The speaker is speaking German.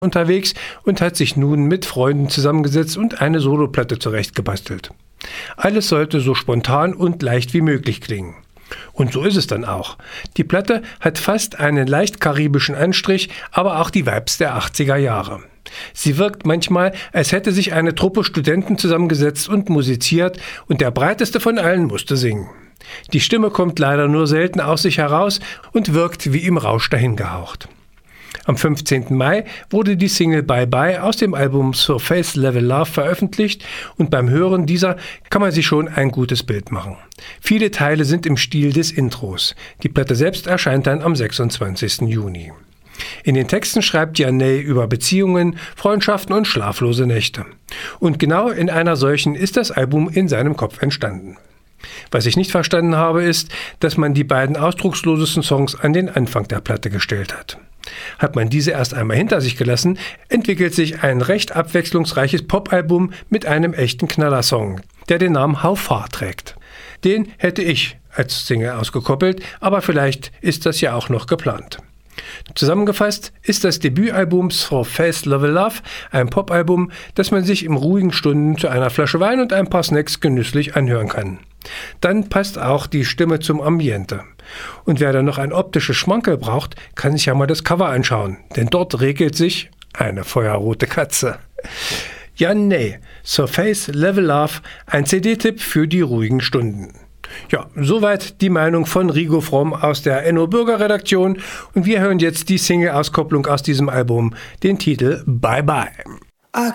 unterwegs und hat sich nun mit Freunden zusammengesetzt und eine Soloplatte zurechtgebastelt. Alles sollte so spontan und leicht wie möglich klingen. Und so ist es dann auch. Die Platte hat fast einen leicht karibischen Anstrich, aber auch die Vibes der 80er Jahre. Sie wirkt manchmal, als hätte sich eine Truppe Studenten zusammengesetzt und musiziert und der breiteste von allen musste singen. Die Stimme kommt leider nur selten aus sich heraus und wirkt wie im Rausch dahingehaucht. Am 15. Mai wurde die Single Bye Bye aus dem Album Surface Level Love veröffentlicht und beim Hören dieser kann man sich schon ein gutes Bild machen. Viele Teile sind im Stil des Intros. Die Platte selbst erscheint dann am 26. Juni. In den Texten schreibt Yanné über Beziehungen, Freundschaften und schlaflose Nächte. Und genau in einer solchen ist das Album in seinem Kopf entstanden. Was ich nicht verstanden habe, ist, dass man die beiden ausdruckslosesten Songs an den Anfang der Platte gestellt hat. Hat man diese erst einmal hinter sich gelassen, entwickelt sich ein recht abwechslungsreiches Popalbum mit einem echten Knallersong, der den Namen How Far trägt. Den hätte ich als Single ausgekoppelt, aber vielleicht ist das ja auch noch geplant. Zusammengefasst ist das Debütalbum Surface Level Love ein Popalbum, das man sich in ruhigen Stunden zu einer Flasche Wein und ein paar Snacks genüsslich anhören kann. Dann passt auch die Stimme zum Ambiente. Und wer da noch ein optisches Schmankerl braucht, kann sich ja mal das Cover anschauen, denn dort regelt sich eine feuerrote Katze. Yanné, Surface Level Love, ein CD-Tipp für die ruhigen Stunden. Ja, soweit die Meinung von Rigo Fromm aus der NO-Bürger-Redaktion und wir hören jetzt die Single-Auskopplung aus diesem Album, den Titel Bye Bye.